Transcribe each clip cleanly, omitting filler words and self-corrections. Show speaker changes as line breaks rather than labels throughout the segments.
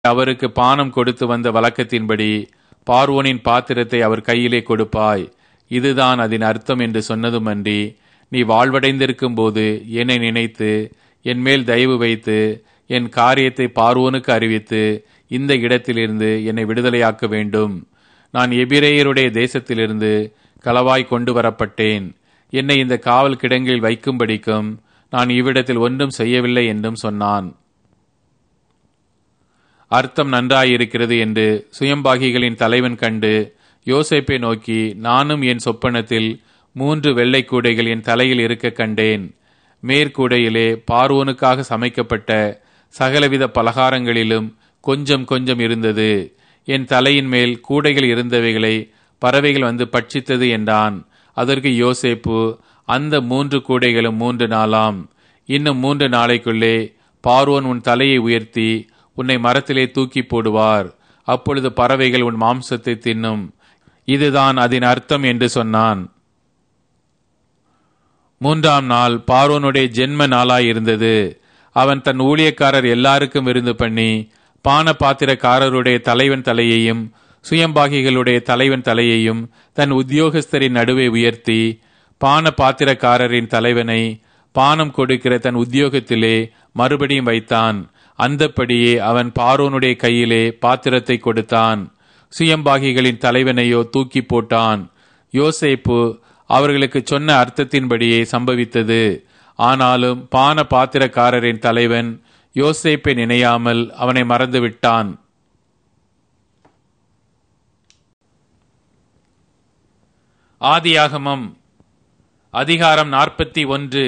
அவருக்கு பானம் கொடுத்து வந்த வழக்கத்தின்படி பார்வோனின் பாத்திரத்தை அவர் கையிலே கொடுப்பாய். இதுதான் அதன் அர்த்தம் என்று சொன்னதுமன்றி, நீ வாழ்வடைந்திருக்கும் போது என்னை நினைத்து என் மேல் தயவு வைத்து என் காரியத்தை பார்வோனுக்கு அறிவித்து இந்த இடத்திலிருந்து என்னை விடுதலையாக்க வேண்டும். நான் எபிரேயருடைய தேசத்திலிருந்து களவாய் கொண்டு வரப்பட்டேன். என்னை இந்த காவல் கிடங்கில் வைக்கும்படிக்கும் நான் இவ்விடத்தில் ஒன்றும் செய்யவில்லை என்றும் சொன்னான். அர்த்தம் நன்றாயிருக்கிறது என்று சுயம்பாகிகளின் தலைவன் கண்டு யோசேப்பை நோக்கி, நானும் என் சொப்பனத்தில் 3 வெள்ளை கூடைகள் என் தலையில் இருக்க கண்டேன். மேற்கூடையிலே பார்வோனுக்காக சமைக்கப்பட்ட சகலவித பலகாரங்களிலும் கொஞ்சம் கொஞ்சம் இருந்தது. என் தலையின் மேல் கூடைகள் இருந்தவைகளை பறவைகள் வந்து பட்சித்தது என்றான். அதற்கு யோசேப்பு, அந்த 3 கூடைகளும் 3 நாளாம். இன்னும் 3 நாளைக்குள்ளே பார்வோன் உன் தலையை உயர்த்தி உன்னை மரத்திலே தூக்கி போடுவார். அப்பொழுது பறவைகள் உன் மாம்சத்தை தின்னும். இதுதான் அதன் அர்த்தம் என்று சொன்னான். 3ஆம் நாள் பார்வோனுடைய ஜென்ம நாளாயிருந்தது. அவன் தன் ஊழியக்காரர் எல்லாருக்கும் விருந்து பண்ணி பான பாத்திரக்காரருடைய தலைவன் தலையையும் சுயம்பாகிகளுடைய தலைவன் தலையையும் தன் உத்தியோகஸ்தரின் நடுவே உயர்த்தி, பான பாத்திரக்காரரின் தலைவனை பானம் கொடுக்கிற தன் உத்தியோகத்திலே மறுபடியும் வைத்தான். அந்தப்படியே அவன் பார்வோனுடைய கையிலே பாத்திரத்தை கொடுத்தான். சுயம்பாகிகளின் தலைவனையோ தூக்கி போட்டான். யோசேப்பு அவர்களுக்கு சொன்ன அர்த்தத்தின்படியே சம்பவித்தது. ஆனாலும் பான பாத்திரக்காரரின் தலைவன் யோசேப்பை நினையாமல் அவனை மறந்துவிட்டான். ஆதியாகமம் அதிகாரம் 41.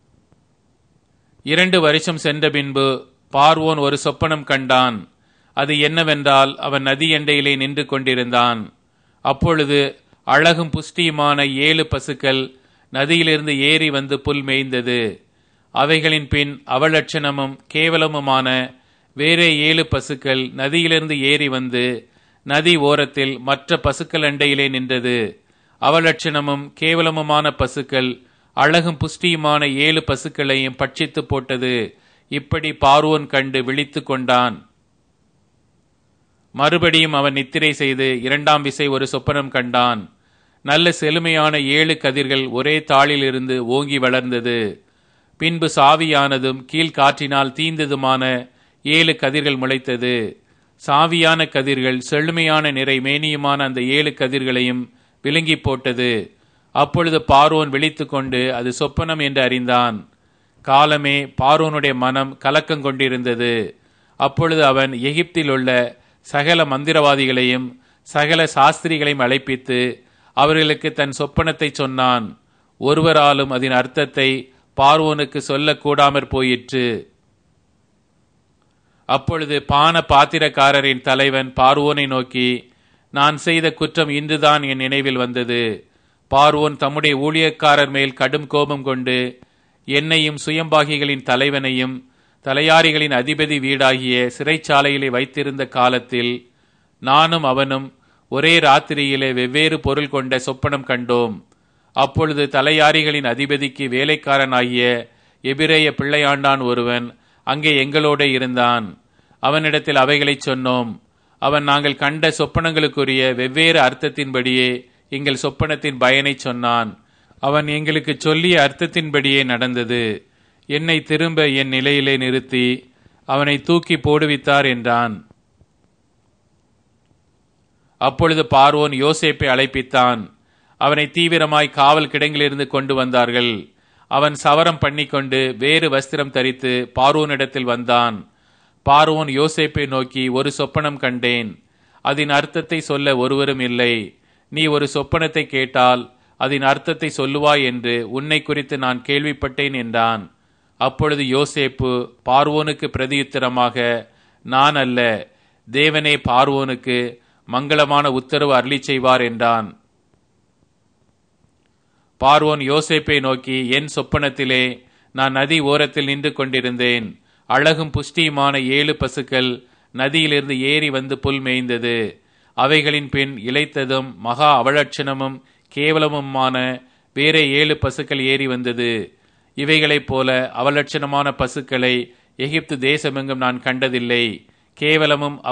2 வருஷம் சென்ற பின்பு பார்வோன் ஒரு சொப்பனம் கண்டான். அது என்னவென்றால், அவன் நதி எண்டையிலே நின்று கொண்டிருந்தான். அப்பொழுது அழகும் புஷ்டியுமான 7 பசுக்கள் நதியிலிருந்து ஏறி வந்து புல் மேய்ந்தது. அவைகளின் பின் அவலட்சணமும் கேவலமுமான வேறே 7 பசுக்கள் நதியிலிருந்து ஏறி வந்து நதி ஓரத்தில் மற்ற பசுக்கள் அண்டையிலே நின்றது. அவலட்சணமும் கேவலமுமான பசுக்கள் அழகும் புஷ்டியுமான 7 பசுக்களையும் பட்சித்து போட்டது. இப்படி பார்வோன் கண்டு விழித்து கொண்டான். மறுபடியும் அவன் நித்திரை செய்து 2ஆம் விசை ஒரு சொப்பனம் கண்டான். நல்ல செழுமையான 7 கதிர்கள் ஒரே தாளில் இருந்து ஓங்கி வளர்ந்தது. பின்பு சாவியானதும் கீழ்காற்றினால் தீந்ததுமான 7 கதிர்கள் முளைத்தது. சாவியான கதிர்கள் செழுமையான நிறை மேனியுமான அந்த 7 கதிர்களையும் விழுங்கி போட்டது. அப்பொழுது பார்வோன் விழித்து கொண்டு அது சொப்பனம் என்று அறிந்தான். காலமே பார்வோனுடைய மனம் கலக்கம் கொண்டிருந்தது. அப்பொழுது அவன் எகிப்தில் உள்ள சகல மந்திரவாதிகளையும் சகல சாஸ்திரிகளையும் அழைப்பித்து அவர்களுக்கு தன் சொப்பனத்தை சொன்னான். ஒருவராலும் அதன் அர்த்தத்தை பார்வோனுக்கு சொல்லக்கூடாமற் போயிற்று. அப்பொழுது பான பாத்திரக்காரரின் தலைவன் பார்வோனை நோக்கி, நான் செய்த குற்றம் இன்றுதான் என் நினைவில் வந்தது. பார்வோன் தம்முடைய ஊழியக்காரர் மேல் கடும் கோபம் கொண்டு என்னையும் சுயம்பாகிகளின் தலைவனையும் தலையாரிகளின் அதிபதி வீடாகிய சிறைச்சாலையிலே வைத்திருந்த காலத்தில் நானும் அவனும் ஒரே ராத்திரியிலே வெவ்வேறு பொருள் கொண்ட சொப்பனம் கண்டோம். அப்பொழுது தலையாரிகளின் அதிபதிக்கு வேலைக்காரனாகிய எபிரேய பிள்ளையாண்டான் ஒருவன் அங்கே எங்களோட இருந்தான். அவனிடத்தில் அவைகளை சொன்னோம். அவன் நாங்கள் கண்ட சொப்பனங்களுக்குரிய வெவ்வேறு அர்த்தத்தின்படியே எங்கள் சொப்பனத்தின் பயனை சொன்னான். அவன் எங்களுக்கு சொல்லிய அர்த்தத்தின்படியே நடந்தது. என்னை திரும்ப என் நிலையிலே நிறுத்தி அவனை தூக்கி போடுவித்தார் என்றான். அப்பொழுது பார்வோன் யோசேப்பை அழைப்பித்தான். அவனை தீவிரமாய் காவல் கிடங்கிலிருந்து கொண்டு வந்தார்கள். அவன் சவரம் பண்ணிக்கொண்டு வேறு வஸ்திரம் தரித்து பார்வோனிடத்தில் வந்தான். பார்வோன் யோசேப்பை நோக்கி, ஒரு சொப்பனம் கண்டேன். அதன் அர்த்தத்தை சொல்ல ஒருவரும் இல்லை. நீ ஒரு சொப்பனத்தை கேட்டால் அதன் அர்த்தத்தை சொல்லுவாய் என்று உன்னை குறித்து நான் கேள்விப்பட்டேன் என்றான். அப்பொழுது யோசேப்பு பார்வோனுக்கு பிரதியுத்தரமாக, நான் அல்ல, தேவனே பார்வோனுக்கு மங்களமான உத்தரவு அருளி செய்வார் என்றான். பார்வோன் யோசேப்பை நோக்கி, என் சொப்பனத்திலே நான் நதி ஓரத்தில் நின்று கொண்டிருந்தேன். அழகும் புஷ்டியுமான 7 பசுக்கள் நதியிலிருந்து ஏறி வந்து புல் மேய்ந்தது. அவைகளின் பின் இளைத்ததும் மகா அவலட்சணமும் கேவலமுமான வேற 7 பசுக்கள் ஏறி வந்தது. இவைகளைப் போல அவலட்சணமான பசுக்களை எகிப்து தேசமெங்கும் நான் கண்டதில்லை. கேவலமும்